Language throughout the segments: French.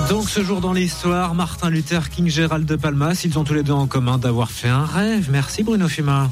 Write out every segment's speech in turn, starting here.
Donc ce jour dans l'histoire, Martin Luther King, Gérald de Palmas, ils ont tous les deux en commun d'avoir fait un rêve. Merci Bruno Fuma.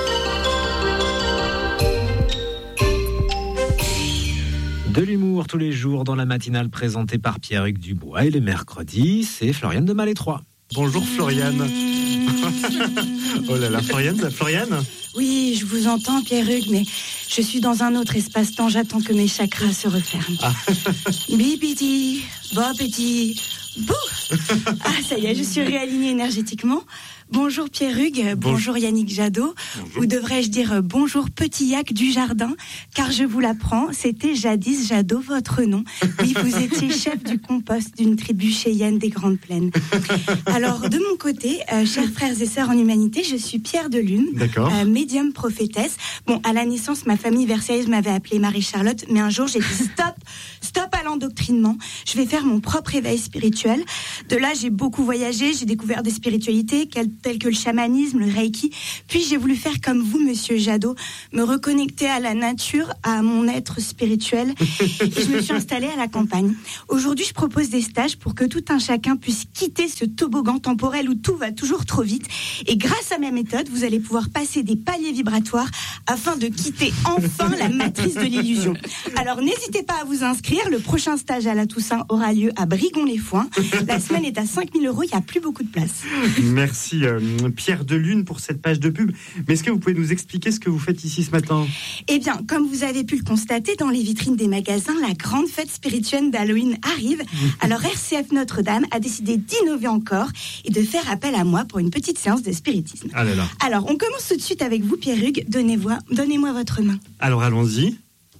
De l'humour tous les jours dans la matinale présentée par Pierre-Hugues Dubois. Et les mercredis, c'est Floriane de Malétroit. Bonjour Floriane. Oh là là, Floriane. Oui, je vous entends Pierre-Hugues, mais je suis dans un autre espace-temps, j'attends que mes chakras se referment. Bibidi, bopidi, bouh. Ça y est, je suis réalignée énergétiquement. Bonjour Pierre-Hugues, bonjour Yannick Jadot, bonjour. Ou devrais-je dire bonjour Petit Yac du Jardin, car je vous l'apprends, c'était jadis Jadot votre nom. Oui, vous étiez chef du compost d'une tribu cheyenne des Grandes Plaines. Alors, de mon côté, chers frères et sœurs en humanité, je suis Pierre de Lune, médium prophétesse. Bon, à la naissance, ma famille versaillaise m'avait appelée Marie-Charlotte, mais un jour, j'ai dit stop à l'endoctrinement. Je vais faire mon propre éveil spirituel. De là, j'ai beaucoup voyagé, j'ai découvert des spiritualités tels que le chamanisme, le reiki. Puis j'ai voulu faire comme vous, monsieur Jadot, me reconnecter à la nature, à mon être spirituel. Et je me suis installée à la campagne. Aujourd'hui, je propose des stages pour que tout un chacun puisse quitter ce toboggan temporel où tout va toujours trop vite. Et grâce à ma méthode, vous allez pouvoir passer des paliers vibratoires afin de quitter enfin la matrice de l'illusion. Alors n'hésitez pas à vous inscrire. Le prochain stage à la Toussaint aura lieu à Brigon-les-Foins. La semaine est à 5 000 €. Il n'y a plus beaucoup de place. Merci Pierre de Lune pour cette page de pub. Mais est-ce que vous pouvez nous expliquer ce que vous faites ici ce matin ? Eh bien, comme vous avez pu le constater dans les vitrines des magasins, la grande fête spirituelle d'Halloween arrive. Alors RCF Notre-Dame a décidé d'innover encore et de faire appel à moi pour une petite séance de spiritisme. Ah là là. Alors, on commence tout de suite avec vous, Pierre-Hugues. Donnez-moi votre main. Alors, allons-y.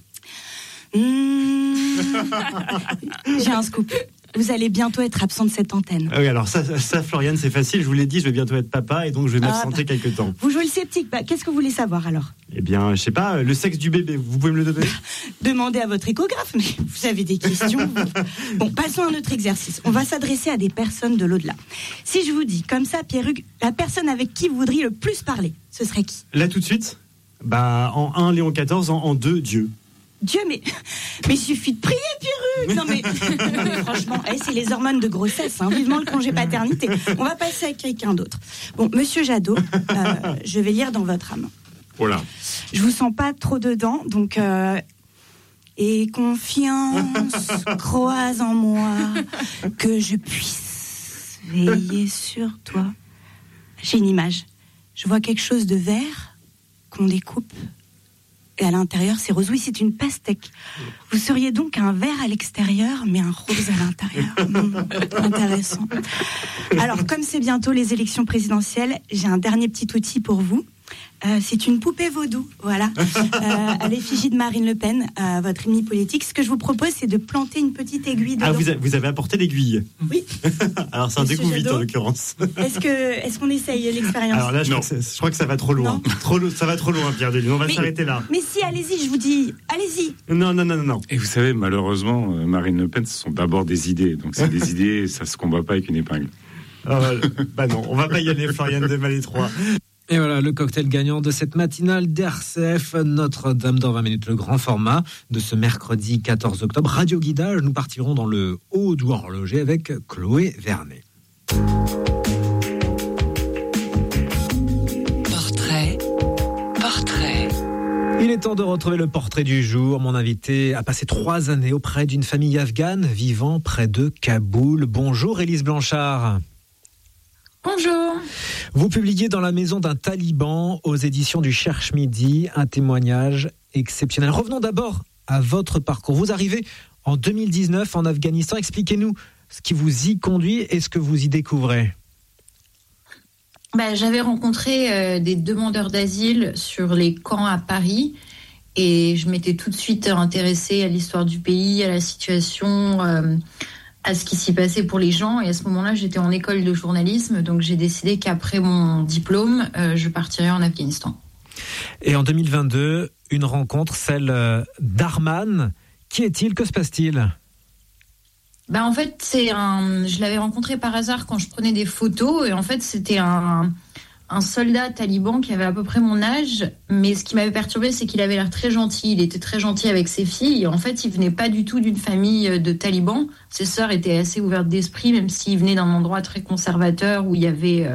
J'ai un scoop. Vous allez bientôt être absent de cette antenne. Ah oui, alors ça, Floriane, c'est facile. Je vous l'ai dit, je vais bientôt être papa et donc je vais m'absenter quelque temps. Vous jouez le sceptique. Qu'est-ce que vous voulez savoir alors ? Eh bien, je sais pas, le sexe du bébé, vous pouvez me le donner ? Demandez à votre échographe, mais vous avez des questions. Bon, passons à un autre exercice. On va s'adresser à des personnes de l'au-delà. Si je vous dis, comme ça, Pierre-Hugues, la personne avec qui vous voudriez le plus parler, ce serait qui ? Là, tout de suite ? En 1, Léon XIV, en 2, Dieu. Dieu, mais il suffit de prier, Pierre-Hugues. Non, mais franchement, c'est les hormones de grossesse, vivement le congé paternité. On va passer à quelqu'un d'autre. Bon, monsieur Jadot, je vais lire dans votre âme. Voilà. Je vous sens pas trop dedans, donc... Et confiance croise en moi que je puisse veiller sur toi. J'ai une image. Je vois quelque chose de vert qu'on découpe. Et à l'intérieur, c'est rose. Oui, c'est une pastèque. Vous seriez donc un vert à l'extérieur, mais un rose à l'intérieur. Intéressant. Alors, comme c'est bientôt les élections présidentielles, j'ai un dernier petit outil pour vous. C'est une poupée vaudou, voilà, à l'effigie de Marine Le Pen, votre ennemi politique. Ce que je vous propose, c'est de planter une petite aiguille dedans. Ah, vous avez apporté l'aiguille ? Oui. Alors, c'est un découvite en l'occurrence. Est-ce qu'on essaye l'expérience ? Alors là, je crois que ça va trop loin. Ça va trop loin, Pierre de Lune. On va s'arrêter là. Mais si, allez-y, je vous dis, allez-y. Non. Et vous savez, malheureusement, Marine Le Pen, ce sont d'abord des idées. Donc, c'est des idées, ça se combat pas avec une épingle. Non, on va pas y aller, Floriane de Malétroit. Et voilà, le cocktail gagnant de cette matinale d'RCF Notre-Dame dans 20 minutes, le grand format de ce mercredi 14 octobre. Radio Guidage, nous partirons dans le haut du horloger avec Chloé Vernet. Portrait. Il est temps de retrouver le portrait du jour. Mon invité a passé 3 années auprès d'une famille afghane vivant près de Kaboul. Bonjour Élise Blanchard. Bonjour. Vous publiez dans la maison d'un taliban aux éditions du Cherche Midi un témoignage exceptionnel. Revenons d'abord à votre parcours. Vous arrivez en 2019 en Afghanistan. Expliquez-nous ce qui vous y conduit et ce que vous y découvrez. J'avais rencontré des demandeurs d'asile sur les camps à Paris et je m'étais tout de suite intéressée à l'histoire du pays, à la situation... à ce qui s'y passait pour les gens. Et à ce moment-là, j'étais en école de journalisme. Donc, j'ai décidé qu'après mon diplôme, je partirais en Afghanistan. Et en 2022, une rencontre, celle d'Arman. Qui est-il ? Que se passe-t-il ? En fait, je l'avais rencontré par hasard quand je prenais des photos. Et en fait, c'était un un soldat taliban qui avait à peu près mon âge, mais ce qui m'avait perturbé, c'est qu'il avait l'air très gentil. Il était très gentil avec ses filles. Et en fait, il venait pas du tout d'une famille de talibans. Ses sœurs étaient assez ouvertes d'esprit, même s'il venait d'un endroit très conservateur où il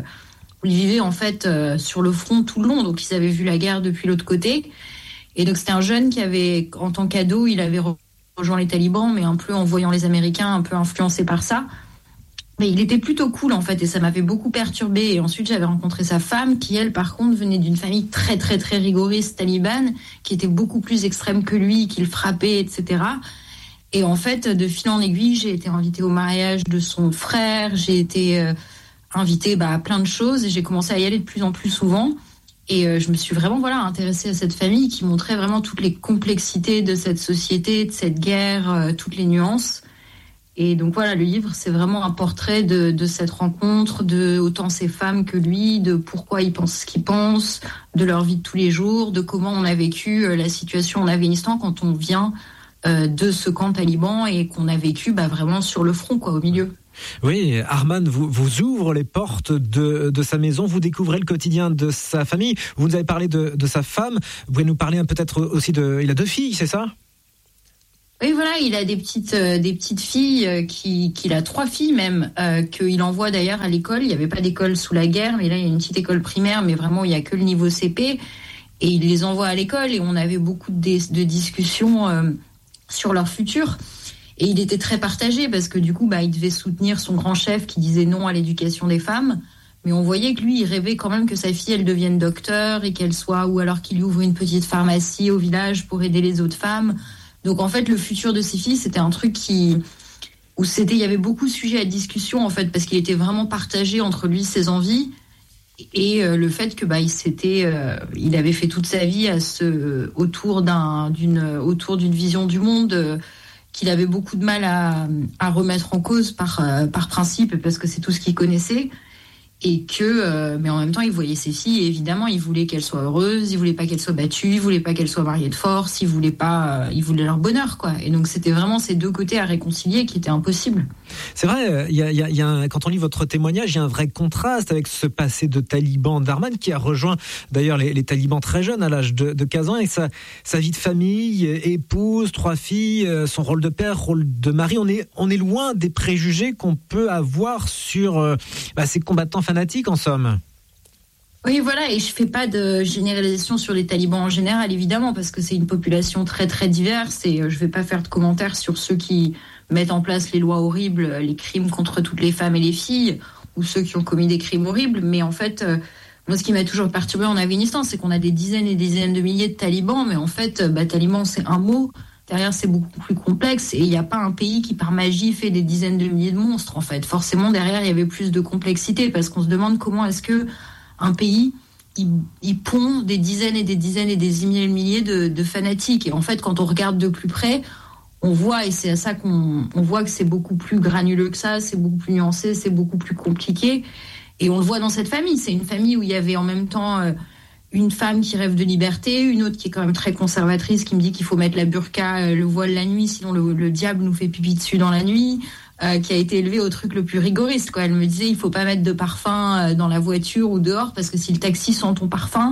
vivait en fait sur le front tout le long. Donc, ils avaient vu la guerre depuis l'autre côté. Et donc, c'était un jeune qui avait, en tant qu'ado, il avait rejoint les talibans, mais un peu en voyant les Américains, un peu influencé par ça. Mais il était plutôt cool, en fait, et ça m'avait beaucoup perturbée. Et ensuite, j'avais rencontré sa femme, qui, elle, par contre, venait d'une famille très, très, très rigoriste talibane, qui était beaucoup plus extrême que lui, qui le frappait, etc. Et en fait, de fil en aiguille, j'ai été invitée au mariage de son frère, j'ai été invitée à plein de choses, et j'ai commencé à y aller de plus en plus souvent. Et je me suis vraiment intéressée à cette famille qui montrait vraiment toutes les complexités de cette société, de cette guerre, toutes les nuances. Et donc le livre, c'est vraiment un portrait de cette rencontre, de autant ces femmes que lui, de pourquoi ils pensent ce qu'ils pensent, de leur vie de tous les jours, de comment on a vécu la situation en Afghanistan quand on vient de ce camp taliban et qu'on a vécu vraiment sur le front, au milieu. Oui, Arman vous ouvre les portes de sa maison, vous découvrez le quotidien de sa famille. Vous nous avez parlé de sa femme, vous pouvez nous parler peut-être aussi il a 2 filles, c'est ça ? Oui, il a des petites filles, qu'il a 3 filles même, qu'il envoie d'ailleurs à l'école. Il n'y avait pas d'école sous la guerre, mais là il y a une petite école primaire, mais vraiment il n'y a que le niveau CP. Et il les envoie à l'école et on avait beaucoup de discussions sur leur futur. Et il était très partagé parce que du coup, il devait soutenir son grand chef qui disait non à l'éducation des femmes. Mais on voyait que lui, il rêvait quand même que sa fille, elle devienne docteur et qu'elle soit, ou alors qu'il ouvre une petite pharmacie au village pour aider les autres femmes. Donc en fait, le futur de ses filles, c'était un truc il y avait beaucoup de sujets à discussion en fait, parce qu'il était vraiment partagé entre lui, ses envies, et le fait que il avait fait toute sa vie autour d'une vision du monde qu'il avait beaucoup de mal à remettre en cause par principe, parce que c'est tout ce qu'il connaissait. Et mais en même temps, il voyait ses filles, et évidemment, il voulait qu'elles soient heureuses, il voulait pas qu'elles soient battues, il voulait pas qu'elles soient mariées de force, il voulait leur bonheur, Et donc, c'était vraiment ces 2 côtés à réconcilier qui étaient impossibles. C'est vrai, quand on lit votre témoignage, il y a un vrai contraste avec ce passé de taliban d'Arman, qui a rejoint d'ailleurs les talibans très jeunes, à l'âge de 15 ans, avec sa vie de famille, épouse, 3 filles, son rôle de père, rôle de mari. On est loin des préjugés qu'on peut avoir sur ces combattants fanatiques, en somme. Oui, et je fais pas de généralisation sur les talibans en général, évidemment, parce que c'est une population très très diverse, et je vais pas faire de commentaires sur ceux qui mettent en place les lois horribles, les crimes contre toutes les femmes et les filles, ou ceux qui ont commis des crimes horribles. Mais en fait, moi, ce qui m'a toujours perturbé en Afghanistan, c'est qu'on a des dizaines et des dizaines de milliers de talibans, mais en fait, taliban, c'est un mot. Derrière, c'est beaucoup plus complexe, et il n'y a pas un pays qui, par magie, fait des dizaines de milliers de monstres, en fait. Forcément, derrière, il y avait plus de complexité, parce qu'on se demande comment est-ce que un pays, il pond des dizaines et des dizaines et des milliers de fanatiques. Et en fait, quand on regarde de plus près, on voit, et c'est à ça qu'on voit que c'est beaucoup plus granuleux que ça, c'est beaucoup plus nuancé, c'est beaucoup plus compliqué. Et on le voit dans cette famille. C'est une famille où il y avait en même temps une femme qui rêve de liberté, une autre qui est quand même très conservatrice, qui me dit qu'il faut mettre la burqa, le voile la nuit, sinon le diable nous fait pipi dessus dans la nuit, qui a été élevée au truc le plus rigoriste, Elle me disait, il faut pas mettre de parfum dans la voiture ou dehors, parce que si le taxi sent ton parfum,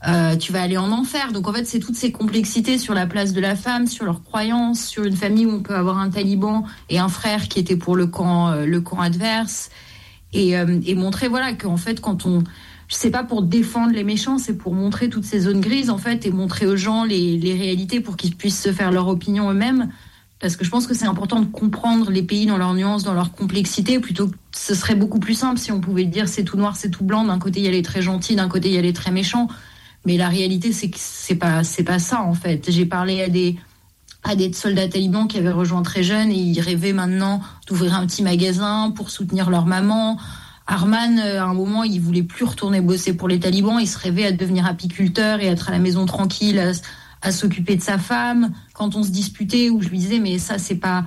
tu vas aller en enfer. Donc en fait, c'est toutes ces complexités sur la place de la femme, sur leurs croyances, sur une famille où on peut avoir un taliban et un frère qui était pour le camp adverse, et montrer qu'en fait, quand c'est pas pour défendre les méchants, c'est pour montrer toutes ces zones grises, en fait, et montrer aux gens les réalités pour qu'ils puissent se faire leur opinion eux-mêmes. Parce que je pense que c'est important de comprendre les pays dans leurs nuances, dans leur complexité, plutôt que ce serait beaucoup plus simple si on pouvait dire c'est tout noir, c'est tout blanc, d'un côté il y a les très gentils, d'un côté il y a les très méchants. Mais la réalité, c'est que c'est pas ça, en fait. J'ai parlé à des soldats talibans qui avaient rejoint très jeunes, et ils rêvaient maintenant d'ouvrir un petit magasin pour soutenir leur maman. Arman, à un moment, il voulait plus retourner bosser pour les talibans. Il se rêvait à devenir apiculteur et être à la maison tranquille, à s'occuper de sa femme. Quand on se disputait, où je lui disais, mais ça c'est pas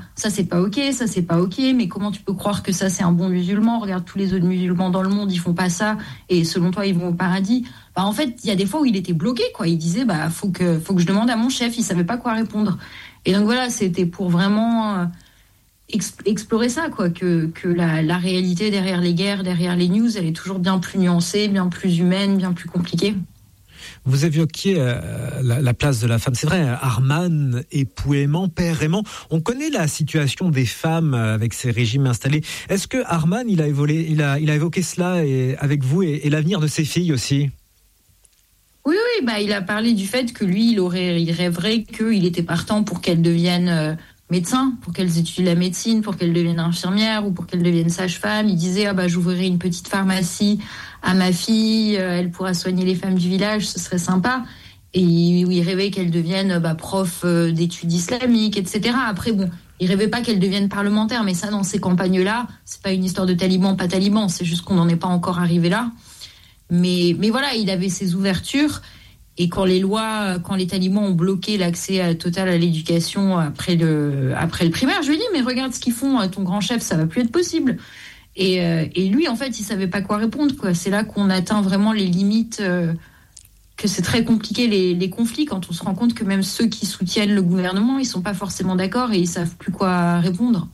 ok, mais comment tu peux croire que ça c'est un bon musulman? Regarde tous les autres musulmans dans le monde, ils font pas ça, et selon toi ils vont au paradis. En fait, il y a des fois où il était bloqué, Il disait, faut que je demande à mon chef. Il savait pas quoi répondre. Et donc c'était pour vraiment explorer ça, quoi, que la réalité derrière les guerres, derrière les news, elle est toujours bien plus nuancée, bien plus humaine, bien plus compliquée. Vous évoquiez la place de la femme. C'est vrai, Arman, époux aimant, père aimant. On connaît la situation des femmes avec ces régimes installés. Est-ce que Arman, il a évoqué cela avec vous et l'avenir de ses filles aussi ? Oui, il a parlé du fait que lui, il rêverait qu'il était partant pour qu'elle devienne médecin, pour qu'elles étudient la médecine, pour qu'elles deviennent infirmières ou pour qu'elles deviennent sage-femme. Il disait j'ouvrirai une petite pharmacie à ma fille, elle pourra soigner les femmes du village, ce serait sympa. Et il rêvait qu'elle devienne prof d'études islamiques, etc. Après, il rêvait pas qu'elle devienne parlementaire, mais ça, dans ces campagnes-là, c'est pas une histoire de taliban, pas taliban, c'est juste qu'on n'en est pas encore arrivé là. Mais voilà, il avait ses ouvertures. Et quand les talibans ont bloqué l'accès total à l'éducation après le primaire, je lui ai dit, mais regarde ce qu'ils font, ton grand chef, ça va plus être possible. Et lui, en fait, il savait pas quoi répondre, quoi. C'est là qu'on atteint vraiment les limites, que c'est très compliqué les conflits, quand on se rend compte que même ceux qui soutiennent le gouvernement, ils sont pas forcément d'accord et ils savent plus quoi répondre.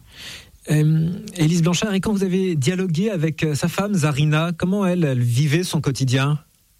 Élise Blanchard, et quand vous avez dialogué avec sa femme, Zarina, comment elle vivait son quotidien ?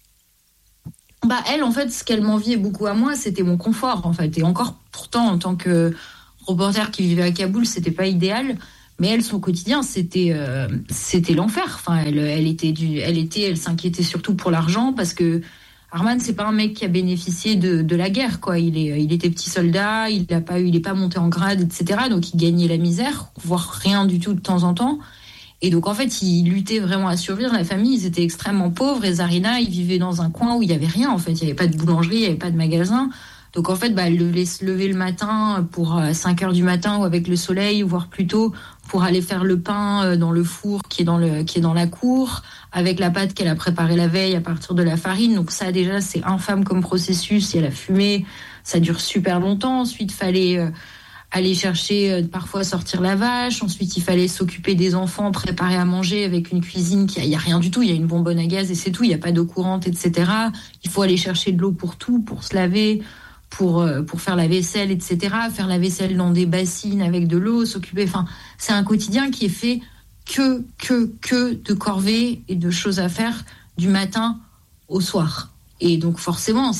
Elle, en fait, ce qu'elle m'enviait beaucoup à moi, c'était mon confort, en fait. Et encore, pourtant, en tant que reporter qui vivait à Kaboul, c'était pas idéal. Mais elle, son quotidien, c'était l'enfer. Enfin, elle s'inquiétait surtout pour l'argent parce que Arman, c'est pas un mec qui a bénéficié de la guerre, quoi. Il était petit soldat, il est pas monté en grade, etc. Donc, il gagnait la misère, voire rien du tout de temps en temps. Et donc, en fait, ils luttaient vraiment à survivre. La famille, ils étaient extrêmement pauvres. Et Zarina, ils vivaient dans un coin où il n'y avait rien, en fait. Il n'y avait pas de boulangerie, il n'y avait pas de magasin. Donc, en fait, elle devait se lever le matin pour 5 heures du matin ou avec le soleil, voire plus tôt, pour aller faire le pain dans le four qui est dans la cour, avec la pâte qu'elle a préparée la veille à partir de la farine. Donc, ça, déjà, c'est infâme comme processus. Il y a la fumée. Ça dure super longtemps. Ensuite, fallait aller chercher, parfois sortir la vache. Ensuite, il fallait s'occuper des enfants, préparer à manger avec une cuisine il y a rien du tout. Il y a une bonbonne à gaz et c'est tout. Il n'y a pas d'eau courante, etc. Il faut aller chercher de l'eau pour tout, pour se laver, pour faire la vaisselle, etc. Faire la vaisselle dans des bassines avec de l'eau, s'occuper. Enfin, c'est un quotidien qui est fait que de corvées et de choses à faire du matin au soir. Et donc, forcément,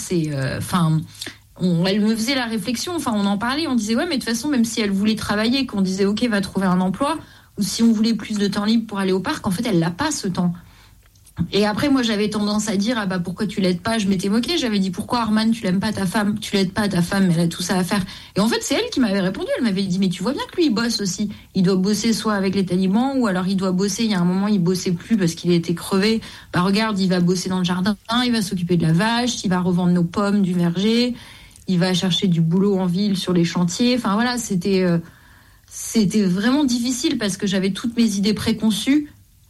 elle me faisait la réflexion, on en parlait, on disait, ouais, mais de toute façon, même si elle voulait travailler, qu'on disait, ok, va trouver un emploi, ou si on voulait plus de temps libre pour aller au parc, en fait, elle n'a pas ce temps. Et après, moi, j'avais tendance à dire, pourquoi tu l'aides pas ? Je m'étais moquée, j'avais dit, pourquoi Arman, tu l'aimes pas ta femme ? Tu l'aides pas ta femme, elle a tout ça à faire. Et en fait, c'est elle qui m'avait répondu, elle m'avait dit, mais tu vois bien que lui, il bosse aussi. Il doit bosser soit avec les talibans, ou alors il doit bosser, il y a un moment, il bossait plus parce qu'il était crevé. Regarde, il va bosser dans le jardin, il va s'occuper de la vache, il va revendre nos pommes du verger, il va chercher du boulot en ville sur les chantiers. Enfin voilà, c'était vraiment difficile parce que j'avais toutes mes idées préconçues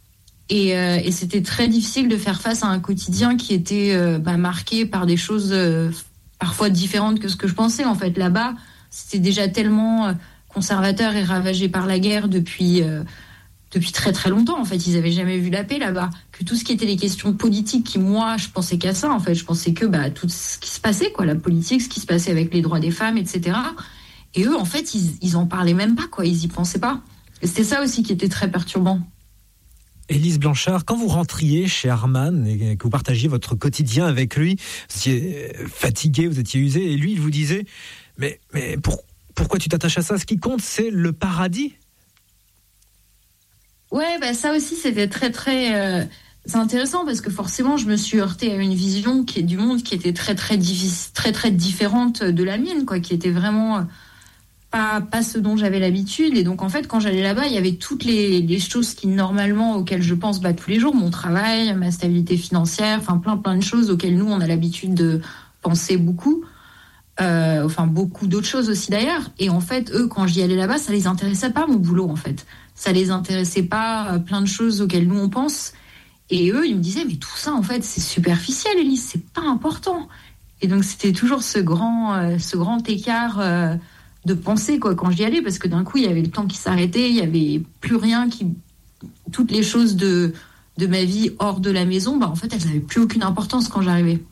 et c'était très difficile de faire face à un quotidien qui était marqué par des choses parfois différentes que ce que je pensais. En fait, là-bas, c'était déjà tellement conservateur et ravagé par la guerre depuis très très longtemps. En fait, ils n'avaient jamais vu la paix là-bas. Que tout ce qui était les questions politiques, qui moi, je pensais qu'à ça. En fait, je pensais que tout ce qui se passait, quoi, la politique, ce qui se passait avec les droits des femmes, etc. Et eux, en fait, ils en parlaient même pas, quoi. Ils y pensaient pas. Et c'était ça aussi qui était très perturbant. Élise Blanchard, quand vous rentriez chez Arman et que vous partagiez votre quotidien avec lui, vous étiez fatigué, vous étiez usé, et lui, il vous disait, mais pourquoi tu t'attaches à ça ? Ce qui compte, c'est le paradis. Ouais, ça aussi, c'était très, très... c'est intéressant parce que forcément, je me suis heurtée à une vision du monde qui était très, très, très, très différente de la mienne, quoi, qui était vraiment pas ce dont j'avais l'habitude. Et donc, en fait, quand j'allais là-bas, il y avait toutes les choses qui, normalement, auxquelles je pense tous les jours, mon travail, ma stabilité financière, plein de choses auxquelles nous, on a l'habitude de penser beaucoup. Beaucoup d'autres choses aussi d'ailleurs. Et en fait, eux, quand j'y allais là-bas, ça les intéressait pas, mon boulot, en fait. Ça les intéressait pas, plein de choses auxquelles nous, on pense. Et eux, ils me disaient, mais tout ça, en fait, c'est superficiel, Élise, c'est pas important. Et donc, c'était toujours ce grand écart de pensée, quoi, quand j'y allais, parce que d'un coup, il y avait le temps qui s'arrêtait, il y avait plus rien toutes les choses de ma vie hors de la maison, en fait, elles n'avaient plus aucune importance quand j'arrivais.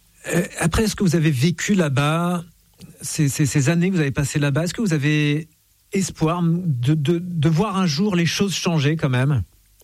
Après, est-ce que vous avez vécu là-bas, ces années que vous avez passées là-bas, est-ce que vous avez espoir de voir un jour les choses changer quand même?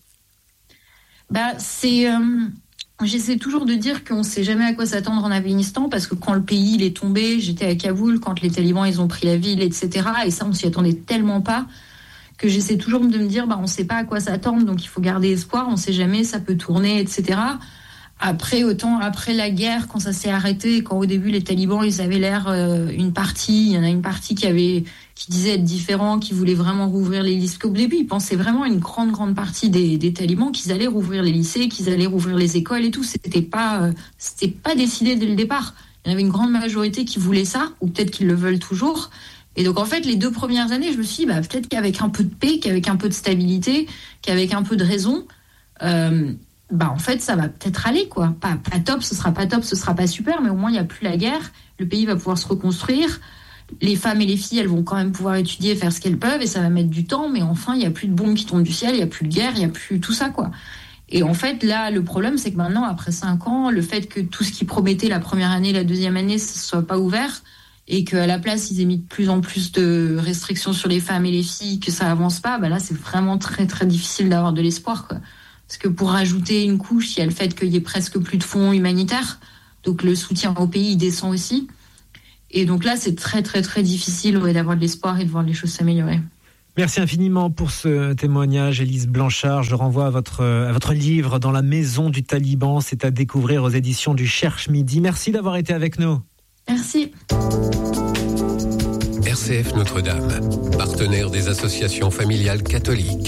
J'essaie toujours de dire qu'on ne sait jamais à quoi s'attendre en Afghanistan, parce que quand le pays il est tombé, j'étais à Kaboul, quand les talibans ils ont pris la ville, etc. Et ça, on s'y attendait tellement pas que j'essaie toujours de me dire, on ne sait pas à quoi s'attendre, donc il faut garder espoir, on ne sait jamais, ça peut tourner, etc. Après, autant après la guerre, quand ça s'est arrêté, quand au début les talibans, ils avaient l'air il y en a une partie qui disait être différent, qui voulait vraiment rouvrir les lycées. Au début, ils pensaient vraiment une grande partie des talibans qu'ils allaient rouvrir les lycées, qu'ils allaient rouvrir les écoles et tout. C'était pas décidé dès le départ. Il y en avait une grande majorité qui voulait ça, ou peut-être qu'ils le veulent toujours. Et donc, en fait, les 2 premières années, je me suis dit, peut-être qu'avec un peu de paix, qu'avec un peu de stabilité, qu'avec un peu de raison, en fait, ça va peut-être aller, quoi. Pas top, ce sera pas super, mais au moins, il n'y a plus la guerre. Le pays va pouvoir se reconstruire. Les femmes et les filles, elles vont quand même pouvoir étudier, faire ce qu'elles peuvent, et ça va mettre du temps, mais enfin, il n'y a plus de bombes qui tombent du ciel, il n'y a plus de guerre, il n'y a plus tout ça, quoi. Et en fait, là, le problème, c'est que maintenant, après 5 ans, le fait que tout ce qui promettait la première année, la deuxième année, ça ne soit pas ouvert, et qu'à la place, ils aient mis de plus en plus de restrictions sur les femmes et les filles, que ça avance pas, là, c'est vraiment très, très difficile d'avoir de l'espoir, quoi. Parce que pour rajouter une couche, il y a le fait qu'il y ait presque plus de fonds humanitaires, donc le soutien au pays, il descend aussi. Et donc là, c'est très, très, très difficile d'avoir de l'espoir et de voir les choses s'améliorer. Merci infiniment pour ce témoignage, Élise Blanchard. Je renvoie à votre livre « Dans la maison du Taliban ». C'est à découvrir aux éditions du Cherche Midi. Merci d'avoir été avec nous. Merci. RCF Notre-Dame, partenaire des associations familiales catholiques.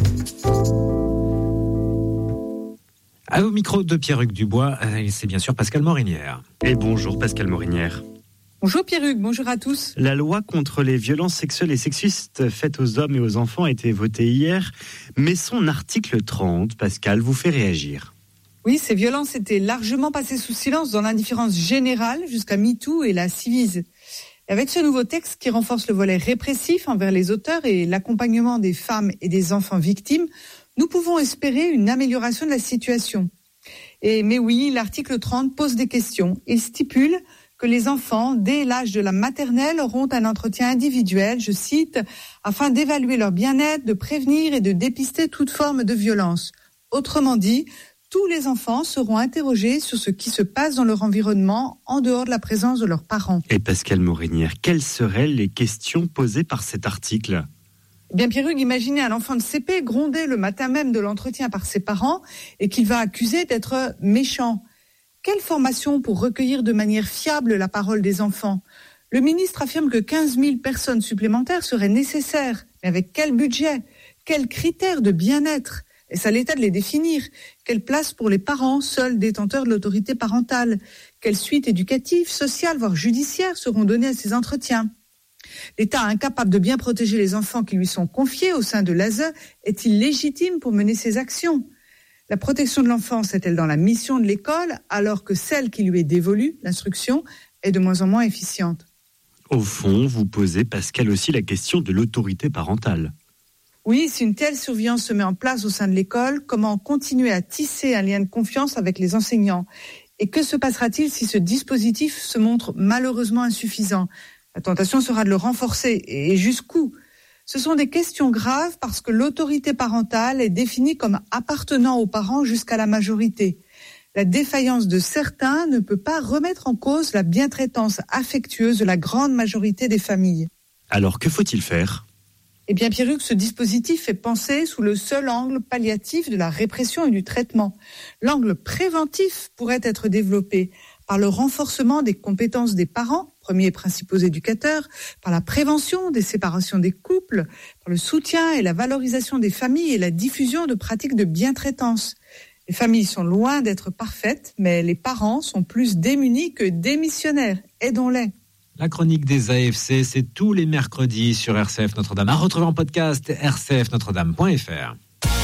Au micro de Pierre-Hugues Dubois, c'est bien sûr Pascal Morinière. Et bonjour Pascal Morinière. Bonjour Pierre-Hugues, bonjour à tous. La loi contre les violences sexuelles et sexistes faites aux hommes et aux enfants a été votée hier, mais son article 30, Pascal, vous fait réagir. Oui, ces violences étaient largement passées sous silence dans l'indifférence générale jusqu'à MeToo et la Civise. Et avec ce nouveau texte qui renforce le volet répressif envers les auteurs et l'accompagnement des femmes et des enfants victimes, nous pouvons espérer une amélioration de la situation. Mais oui, l'article 30 pose des questions. Il stipule que les enfants, dès l'âge de la maternelle, auront un entretien individuel, je cite, afin d'évaluer leur bien-être, de prévenir et de dépister toute forme de violence. Autrement dit, tous les enfants seront interrogés sur ce qui se passe dans leur environnement en dehors de la présence de leurs parents. Et Pascal Morinière, quelles seraient les questions posées par cet article ? Eh bien, Pierre-Hugues, imaginez un enfant de CP grondé le matin même de l'entretien par ses parents et qu'il va accuser d'être méchant. Quelle formation pour recueillir de manière fiable la parole des enfants ? Le ministre affirme que 15 000 personnes supplémentaires seraient nécessaires. Mais avec quel budget ? Quels critères de bien-être ? Est-ce à l'État de les définir ? Quelle place pour les parents, seuls détenteurs de l'autorité parentale ? Quelles suites éducatives, sociales, voire judiciaires seront données à ces entretiens ? L'État incapable de bien protéger les enfants qui lui sont confiés au sein de l'ASE est-il légitime pour mener ses actions ? La protection de l'enfance est-elle dans la mission de l'école alors que celle qui lui est dévolue, l'instruction, est de moins en moins efficiente ? Au fond, vous posez, Pascal, aussi la question de l'autorité parentale. Oui, si une telle surveillance se met en place au sein de l'école, comment continuer à tisser un lien de confiance avec les enseignants ? Et que se passera-t-il si ce dispositif se montre malheureusement insuffisant ? La tentation sera de le renforcer. Et jusqu'où ? Ce sont des questions graves parce que l'autorité parentale est définie comme appartenant aux parents jusqu'à la majorité. La défaillance de certains ne peut pas remettre en cause la bientraitance affectueuse de la grande majorité des familles. Alors, que faut-il faire ? Eh bien, Pierre-Hugues, ce dispositif est pensé sous le seul angle palliatif de la répression et du traitement. L'angle préventif pourrait être développé par le renforcement des compétences des parents, premiers et principaux éducateurs, par la prévention des séparations des couples, par le soutien et la valorisation des familles et la diffusion de pratiques de bientraitance. Les familles sont loin d'être parfaites, mais les parents sont plus démunis que démissionnaires. Aidons-les. La chronique des AFC, c'est tous les mercredis sur RCF Notre-Dame. À retrouver en podcast rcfnotredame.fr.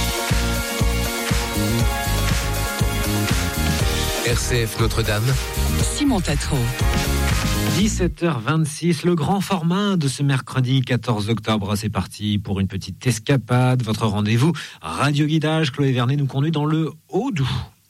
RCF Notre-Dame, Simon Tatro. 17h26, le grand format de ce mercredi 14 octobre. C'est parti pour une petite escapade. Votre rendez-vous Radio Guidage. Chloé Vernet nous conduit dans le Haut-Doubs.